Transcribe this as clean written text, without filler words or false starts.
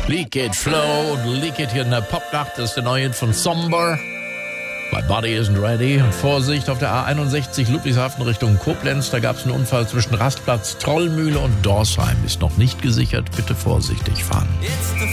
Leak It Flow und Leak It hier in der Popnacht. Das ist der neue Hit von Somber. My Body Isn't Ready. Und Vorsicht auf der A61 Ludwigshafen Richtung Koblenz. Da gab es einen Unfall zwischen Rastplatz Trollmühle und Dorsheim. Ist noch nicht gesichert. Bitte vorsichtig fahren. It's the